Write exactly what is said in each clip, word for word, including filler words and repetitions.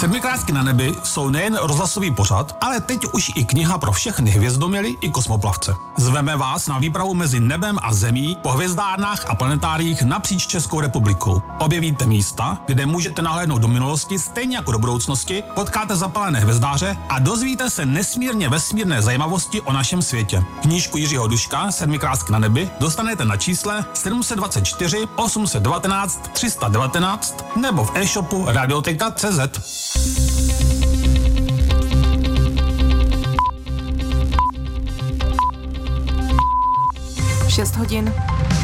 Sedmikrátky na nebi jsou nejen rozhlasový pořad, ale teď už i kniha pro všechny hvězdoměly i kosmoplavce. Zveme vás na výpravu mezi nebem a zemí po hvězdárnách a planetáriích napříč Českou republikou. Objevíte místa, kde můžete nahlédnout do minulosti stejně jako do budoucnosti, potkáte zapalené hvězdáře a dozvíte se nesmírně vesmírné zajímavosti o našem světě. Knížku Jiřího Duška Sedmikrátky na nebi dostanete na čísle sedm dva čtyři osm jedna devět tři jedna devět nebo v e-shopu radioteka tečka cé zet. šest hodin.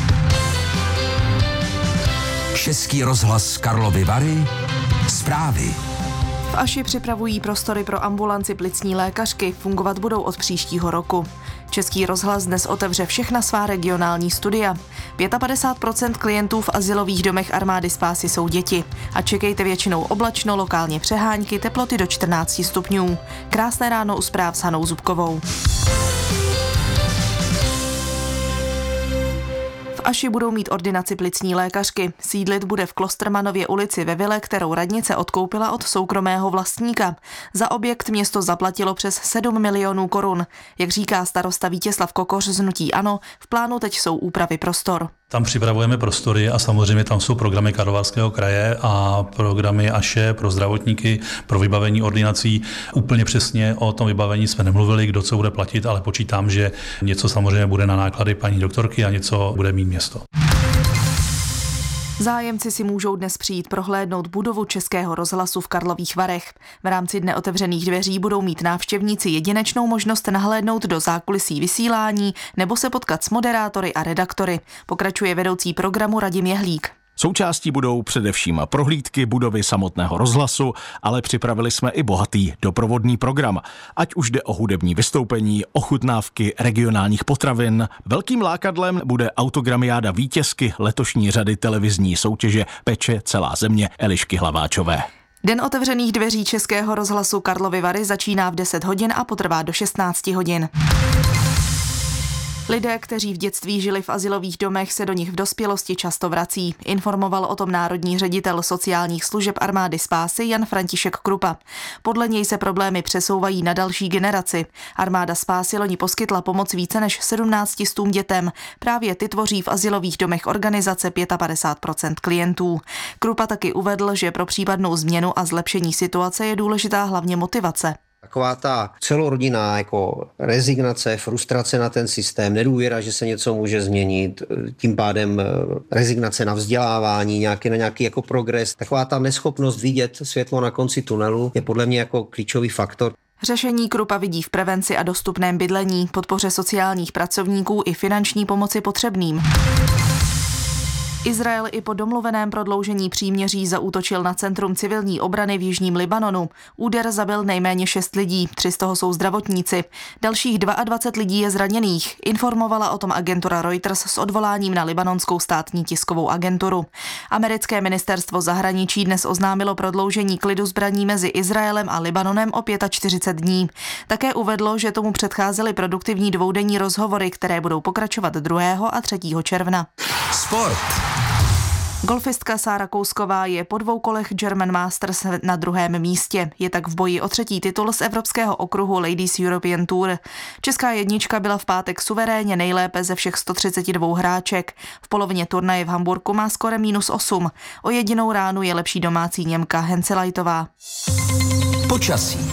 Český rozhlas Karlovy Vary. Zprávy. V Aši připravují prostory pro ambulanci plicní lékařky. Fungovat budou od příštího roku. Český rozhlas dnes otevře všechna svá regionální studia. padesát pět procent klientů v azylových domech Armády spásy jsou děti. A čekejte většinou oblačno, lokálně přehánky, teploty do čtrnáct stupňů. Krásné ráno u zpráv s Hanou Zubkovou. V Aši budou mít ordinaci plicní lékařky. Sídlit bude v Klostermanově ulici ve vile, kterou radnice odkoupila od soukromého vlastníka. Za objekt město zaplatilo přes sedm milionů korun. Jak říká starosta Vítězslav Kokoř z hnutí ANO, v plánu teď jsou úpravy prostor. Tam připravujeme prostory a samozřejmě tam jsou programy Karlovarského kraje a programy Aše pro zdravotníky, pro vybavení ordinací. Úplně přesně o tom vybavení jsme nemluvili, kdo co bude platit, ale počítám, že něco samozřejmě bude na náklady paní doktorky a něco bude mít město. Zájemci si můžou dnes přijít prohlédnout budovu Českého rozhlasu v Karlových Varech. V rámci dne otevřených dveří budou mít návštěvníci jedinečnou možnost nahlédnout do zákulisí vysílání nebo se potkat s moderátory a redaktory. Pokračuje vedoucí programu Radim Jehlík. Součástí budou především prohlídky budovy samotného rozhlasu, ale připravili jsme i bohatý doprovodný program. Ať už jde o hudební vystoupení, ochutnávky regionálních potravin, velkým lákadlem bude autogramiáda vítězky letošní řady televizní soutěže Peče celá země Elišky Hlaváčové. Den otevřených dveří Českého rozhlasu Karlovy Vary začíná v deset hodin a potrvá do šestnáct hodin. Lidé, kteří v dětství žili v azylových domech, se do nich v dospělosti často vrací. Informoval o tom národní ředitel sociálních služeb Armády spásy Jan František Krupa. Podle něj se problémy přesouvají na další generaci. Armáda spásy loni poskytla pomoc více než sedmnácti stům dětem. Právě ty tvoří v azylových domech organizace padesát pět procent klientů. Krupa taky uvedl, že pro případnou změnu a zlepšení situace je důležitá hlavně motivace. Taková ta celorodinná jako rezignace, frustrace na ten systém, nedůvěra, že se něco může změnit, tím pádem rezignace na vzdělávání, nějaký, na nějaký jako progres, taková ta neschopnost vidět světlo na konci tunelu je podle mě jako klíčový faktor. Řešení Krupa vidí v prevenci a dostupném bydlení, podpoře sociálních pracovníků i finanční pomoci potřebným. Izrael i po domluveném prodloužení příměří zaútočil na centrum civilní obrany v jižním Libanonu. Úder zabil nejméně šest lidí, tři z toho jsou zdravotníci. Dalších dvacet dva lidí je zraněných. Informovala o tom agentura Reuters s odvoláním na libanonskou státní tiskovou agenturu. Americké ministerstvo zahraničí dnes oznámilo prodloužení klidu zbraní mezi Izraelem a Libanonem o čtyřicet pět dní. Také uvedlo, že tomu předcházely produktivní dvoudenní rozhovory, které budou pokračovat druhého a třetího června. Sport. Golfistka Sára Kousková je po dvou kolech German Masters na druhém místě. Je tak v boji o třetí titul z evropského okruhu Ladies European Tour. Česká jednička byla v pátek suverénně nejlépe ze všech sto třicet dva hráček. V polovině turnaje v Hamburku má skore minus osm. O jedinou ránu je lepší domácí Němka Henselajtová. Počasí.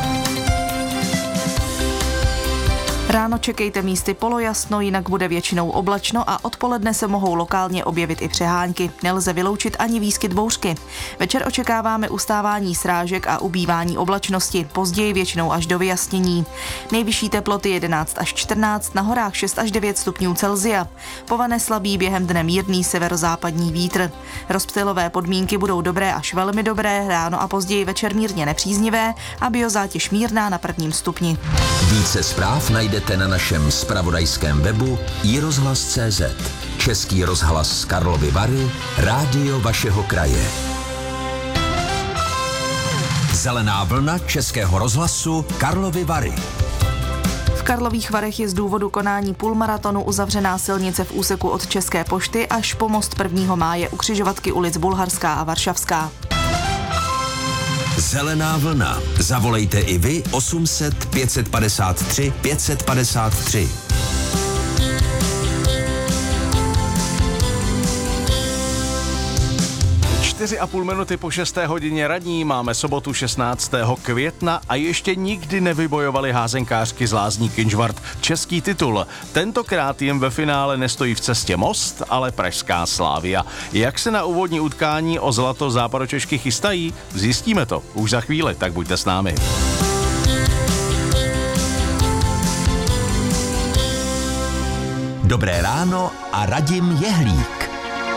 Ráno čekejte místy polojasno, jinak bude většinou oblačno a odpoledne se mohou lokálně objevit i přehánky. Nelze vyloučit ani výskyt bouřky. Večer očekáváme ustávání srážek a ubývání oblačnosti, později většinou až do vyjasnění. Nejvyšší teploty jedenáct až čtrnáct, na horách šest až devět stupňů Celsia. Povane slabý, během dne mírný severozápadní vítr. Rozptylové podmínky budou dobré až velmi dobré, ráno a později večer mírně nepříznivé a biozátěž mírná na prvním stupni. Více zpráv najde na našem zpravodajském webu i rozhlas tečka cé zet. Český rozhlas Karlovy Vary, rádio vašeho kraje. Zelená vlna Českého rozhlasu Karlovy Vary. V Karlových Varech je z důvodu konání půlmaratonu uzavřená silnice v úseku od České pošty až po most prvního máje u křižovatky ulic Bulharská a Varšavská. Zelená vlna. Zavolejte i vy osm set pět padesát tři pět padesát tři. Čtyři a půl minuty po šesté hodině ranní, máme sobotu šestnáctého května a ještě nikdy nevybojovali házenkářky z Lázní Kynžvart český titul. Tentokrát jim ve finále nestojí v cestě Most, ale pražská Slavia. Jak se na úvodní utkání o zlato Západočešky chystají? Zjistíme to už za chvíli, tak buďte s námi. Dobré ráno a Radim Jehlík.